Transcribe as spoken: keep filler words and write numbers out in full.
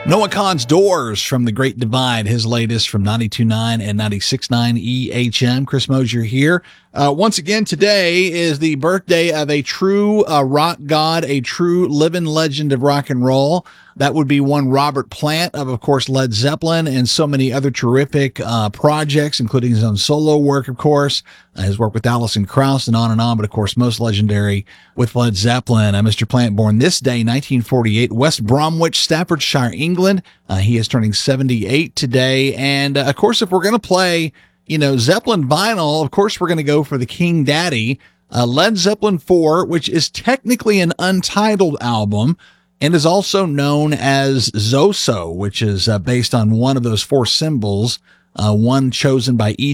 Noah Kahan's Doors from The Great Divide, his latest from ninety-two point nine and ninety-six point nine E H M. Chris Mosier here. Uh, once again, today is the birthday of a true uh, rock god, a true living legend of rock and roll. That would be one Robert Plant of, of course, Led Zeppelin and so many other terrific uh, projects, including his own solo work, of course, uh, his work with Alison Krauss and on and on, but of course, most legendary with Led Zeppelin. Uh, Mister Plant, born this day, nineteen forty-eight, West Bromwich, Staffordshire, England. Uh, he is turning seventy-eight today. And uh, of course, if we're going to play, you know, Zeppelin vinyl, of course, we're going to go for the King Daddy, uh, Led Zeppelin four, which is technically an untitled album and is also known as Zoso, which is uh, based on one of those four symbols, uh, one chosen by E.